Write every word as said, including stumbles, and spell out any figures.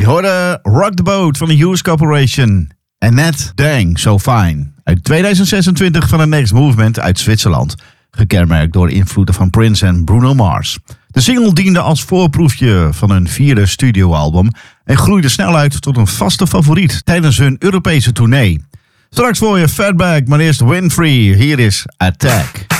hoorde Rock the Boat van de Hughes Corporation. En net Dang So Fine uit tweeduizend zesentwintig van de Next Movement uit Zwitserland. Gekenmerkt door invloeden van Prince en Bruno Mars. De single diende als voorproefje van hun vierde studioalbum en groeide snel uit tot een vaste favoriet tijdens hun Europese tournee. Straks voor je Fatback, maar eerst Winfrey. Hier is Attack.